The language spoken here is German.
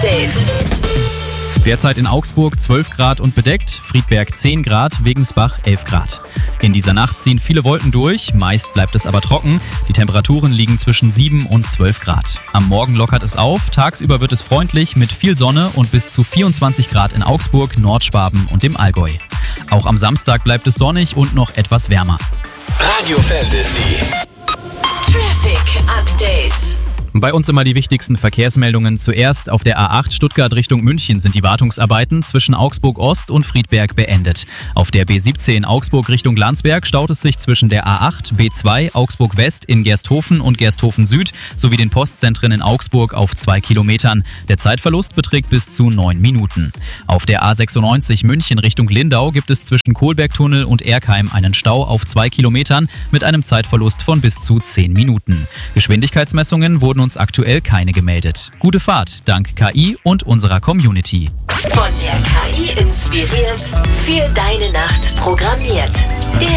Update. Derzeit in Augsburg 12 Grad und bedeckt, Friedberg 10 Grad, Wegensbach 11 Grad. In dieser Nacht ziehen viele Wolken durch, meist bleibt es aber trocken. Die Temperaturen liegen zwischen 7 und 12 Grad. Am Morgen lockert es auf, tagsüber wird es freundlich mit viel Sonne und bis zu 24 Grad in Augsburg, Nordschwaben und dem Allgäu. Auch am Samstag bleibt es sonnig und noch etwas wärmer. Radio Fantasy. Traffic Update. Bei uns immer die wichtigsten Verkehrsmeldungen. Zuerst auf der A8 Stuttgart Richtung München sind die Wartungsarbeiten zwischen Augsburg Ost und Friedberg beendet. Auf der B17 Augsburg Richtung Landsberg staut es sich zwischen der A8, B2 Augsburg West in Gersthofen und Gersthofen Süd sowie den Postzentren in Augsburg auf 2 Kilometern. Der Zeitverlust beträgt bis zu 9 Minuten. Auf der A96 München Richtung Lindau gibt es zwischen Kohlbergtunnel und Erkheim einen Stau auf 2 Kilometern mit einem Zeitverlust von bis zu 10 Minuten. Geschwindigkeitsmessungen wurden uns aktuell keine gemeldet. Gute Fahrt, dank KI und unserer Community. Von der KI inspiriert, für deine Nacht programmiert.